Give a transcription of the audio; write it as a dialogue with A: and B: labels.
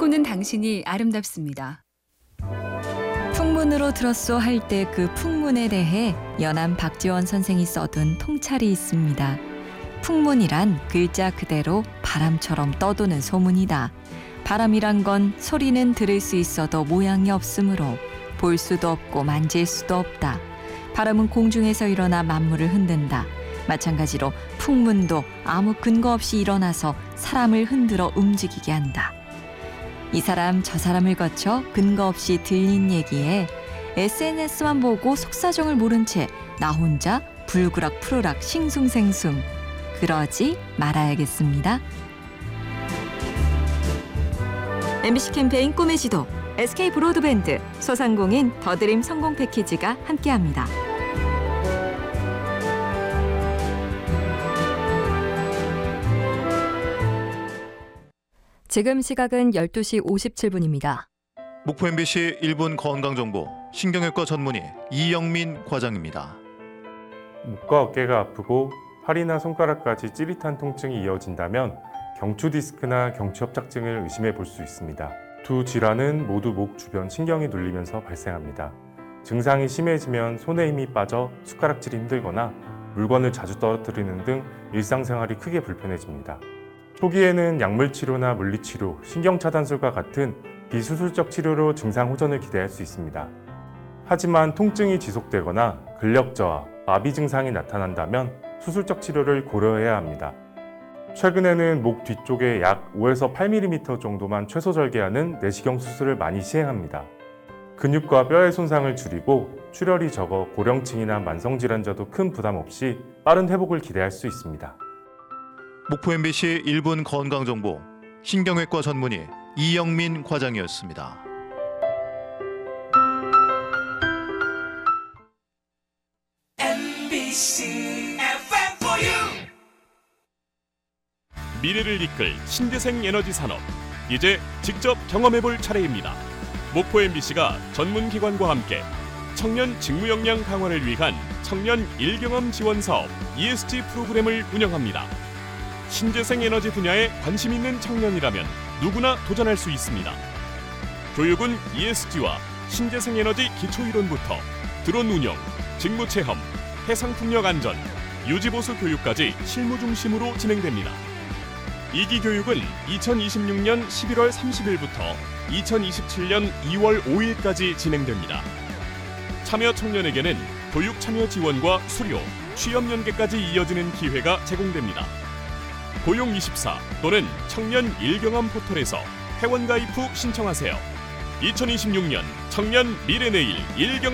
A: 꿈꾸는 당신이 아름답습니다.
B: 풍문으로 들었소 할 때 그 풍문에 대해 연암 박지원 선생이 써둔 통찰이 있습니다. 풍문이란 글자 그대로 바람처럼 떠도는 소문이다. 바람이란 건 소리는 들을 수 있어도 모양이 없으므로 볼 수도 없고 만질 수도 없다. 바람은 공중에서 일어나 만물을 흔든다. 마찬가지로 풍문도 아무 근거 없이 일어나서 사람을 흔들어 움직이게 한다. 이 사람 저 사람을 거쳐 근거 없이 들린 얘기에 SNS만 보고 속사정을 모른 채 나 혼자 불그락 푸르락 싱숭생숭 그러지 말아야겠습니다. MBC 캠페인 꿈의 지도, SK 브로드밴드, 소상공인 더드림 성공 패키지가 함께합니다. 지금 시각은 12시 57분입니다.
C: 목포 MBC 1분 건강정보 신경외과 전문의 이영민 과장입니다.
D: 목과 어깨가 아프고 팔이나 손가락까지 찌릿한 통증이 이어진다면 경추 디스크나 경추 협착증을 의심해 볼 수 있습니다. 두 질환은 모두 목 주변 신경이 눌리면서 발생합니다. 증상이 심해지면 손에 힘이 빠져 숟가락질이 힘들거나 물건을 자주 떨어뜨리는 등 일상생활이 크게 불편해집니다. 초기에는 약물치료나 물리치료, 신경차단술과 같은 비수술적 치료로 증상 호전을 기대할 수 있습니다. 하지만 통증이 지속되거나 근력저하, 마비 증상이 나타난다면 수술적 치료를 고려해야 합니다. 최근에는 목 뒤쪽에 약 5에서 8mm 정도만 최소 절개하는 내시경 수술을 많이 시행합니다. 근육과 뼈의 손상을 줄이고 출혈이 적어 고령층이나 만성질환자도 큰 부담 없이 빠른 회복을 기대할 수 있습니다.
C: 목포 MBC 1분 건강정보 신경외과 전문의 이영민 과장이었습니다.
E: MBC FM for you.
F: 미래를 이끌 신재생 에너지 산업, 이제 직접 경험해볼 차례입니다. 목포 MBC가 전문기관과 함께 청년 직무 역량 강화를 위한 청년 일경험 지원 사업 ESG 프로그램을 운영합니다. 신재생 에너지 분야에 관심 있는 청년이라면 누구나 도전할 수 있습니다. 교육은 ESG와 신재생 에너지 기초이론부터 드론 운영, 직무 체험, 해상풍력 안전, 유지보수 교육까지 실무 중심으로 진행됩니다. 2기 교육은 2026년 11월 30일부터 2027년 2월 5일까지 진행됩니다. 참여 청년에게는 교육 참여 지원과 수료, 취업 연계까지 이어지는 기회가 제공됩니다. 고용24 또는 청년 일경험 포털에서 회원가입 후 신청하세요. 2026년 청년 미래내일 일경